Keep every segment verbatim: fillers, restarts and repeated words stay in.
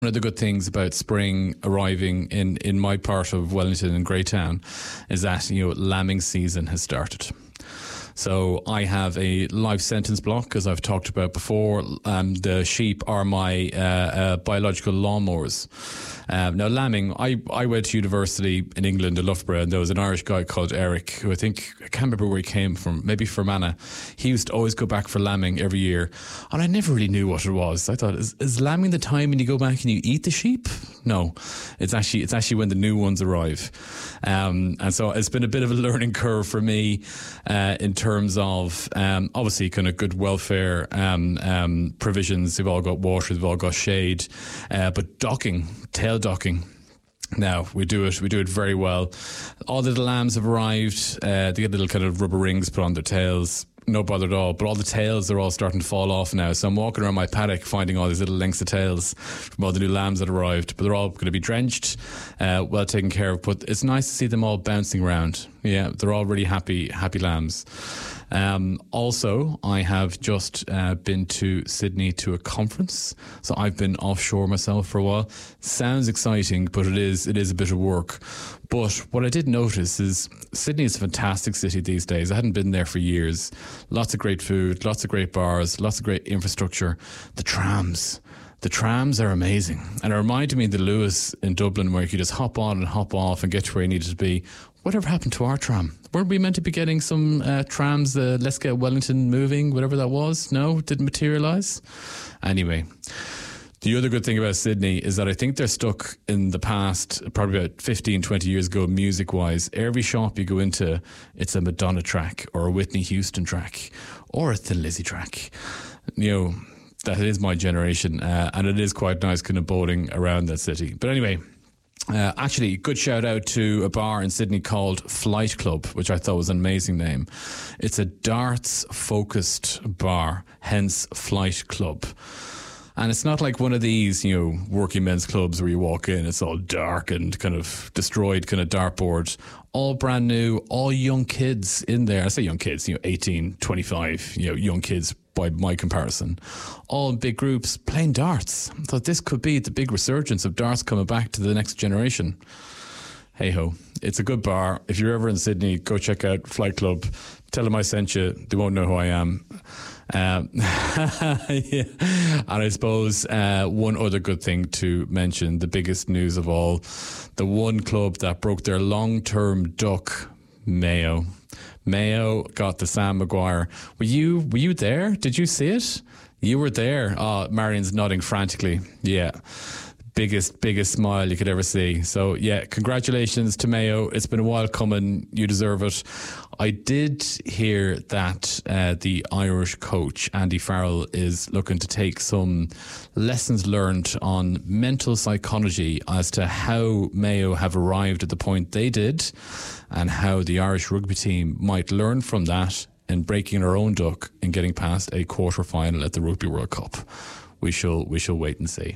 One of the good things about spring arriving in, in my part of Wellington and Greytown is that, you know, lambing season has started. So I have a life sentence block, as I've talked about before. Um, the sheep are my uh, uh, biological lawnmowers. Um, now, lambing, I, I went to university in England, in Loughborough, and there was an Irish guy called Eric, who I think, I can't remember where he came from, maybe Fermanagh. He used to always go back for lambing every year, and I never really knew what it was. I thought, is, is lambing the time when you go back and you eat the sheep? No, it's actually it's actually when the new ones arrive. Um, and so it's been a bit of a learning curve for me uh, in terms of, um, obviously, kind of good welfare um, um, provisions. They've all got water, they've all got shade, uh, but docking, tail docking. Now we do it. We do it very well. All the little lambs have arrived. Uh, they get little kind of rubber rings put on their tails. No bother at all. But all the tails are all starting to fall off now. So I'm walking around my paddock finding all these little lengths of tails from all the new lambs that arrived. But they're all going to be drenched, uh, well taken care of. But it's nice to see them all bouncing around. Yeah, they're all really happy, happy lambs. Um, also, I have just uh, been to Sydney to a conference. So I've been offshore myself for a while. Sounds exciting, but it is it is a bit of work. But what I did notice is Sydney is a fantastic city these days. I hadn't been there for years. Lots of great food, lots of great bars, lots of great infrastructure. The trams. The trams are amazing. And it reminded me of the Lewis in Dublin, where you could just hop on and hop off and get to where you needed to be. Whatever happened to our tram? Weren't we meant to be getting some uh, trams, uh, Let's Get Wellington Moving, whatever that was? No, didn't materialise. Anyway, the other good thing about Sydney is that I think they're stuck in the past, probably about fifteen, twenty years ago, music-wise. Every shop you go into, it's a Madonna track or a Whitney Houston track or a Thin Lizzy track. You know, that is my generation, uh, and it is quite nice kind of boating around that city. But anyway, Uh, actually, good shout out to a bar in Sydney called Flight Club, which I thought was an amazing name. It's a darts focused bar, hence Flight Club. And it's not like one of these, you know, working men's clubs where you walk in, it's all dark and kind of destroyed kind of dartboard. All brand new, all young kids in there. I say young kids, you know, eighteen, twenty-five, you know, young kids by my comparison. All big groups playing darts. I thought this could be the big resurgence of darts coming back to the next generation. Hey ho, it's a good bar. If you're ever in Sydney, go check out Flight Club. Tell them I sent you. They won't know who I am. Um, yeah. And I suppose uh, one other good thing to mention, the biggest news of all, the one club that broke their long-term duck, Mayo. Mayo got the Sam Maguire. Were you were you there? Did you see it? You were there. Oh, Marion's nodding frantically. Yeah. Biggest, biggest smile you could ever see. So, yeah, congratulations to Mayo. It's been a while coming. You deserve it. I did hear that uh, the Irish coach, Andy Farrell, is looking to take some lessons learned on mental psychology as to how Mayo have arrived at the point they did and how the Irish rugby team might learn from that in breaking their own duck and getting past a quarter-final at the Rugby World Cup. We shall, we shall wait and see.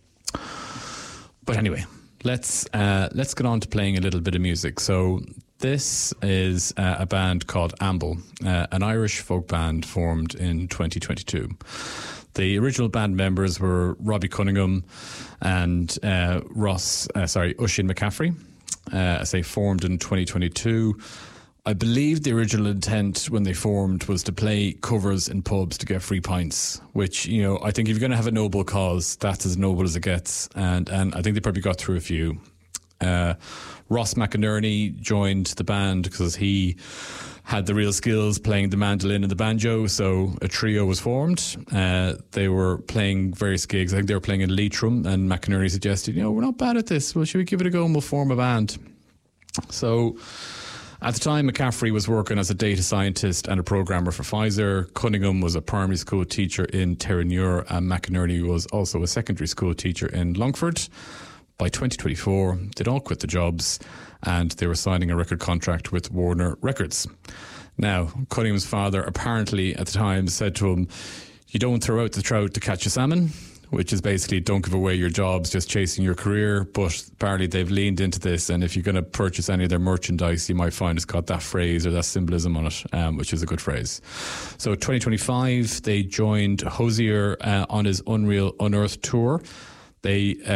But anyway, let's uh, let's get on to playing a little bit of music. So this is uh, a band called Amble, uh, an Irish folk band formed in twenty twenty-two. The original band members were Robbie Cunningham and uh, Ross, uh, sorry, Oisin McCaffrey. Uh, as they formed in twenty twenty-two. I believe the original intent when they formed was to play covers in pubs to get free pints, which, you know, I think if you're going to have a noble cause, that's as noble as it gets. And, and I think they probably got through a few. Uh, Ross McInerney joined the band because he had the real skills playing the mandolin and the banjo, so a trio was formed. Uh, they were playing various gigs. I think they were playing in Leitrim, and McInerney suggested, you know, we're not bad at this. Well, should we give it a go and we'll form a band? So at the time, McCaffrey was working as a data scientist and a programmer for Pfizer. Cunningham was a primary school teacher in Terranure, and McInerney was also a secondary school teacher in Longford. By twenty twenty-four, they'd all quit the jobs and they were signing a record contract with Warner Records. Now, Cunningham's father apparently at the time said to him, you don't throw out the trout to catch a salmon, which is basically don't give away your jobs just chasing your career. But apparently they've leaned into this, and if you're going to purchase any of their merchandise, you might find it's got that phrase or that symbolism on it, um, which is a good phrase. So twenty twenty-five, they joined Hozier uh, on his Unreal Unearthed tour. They uh,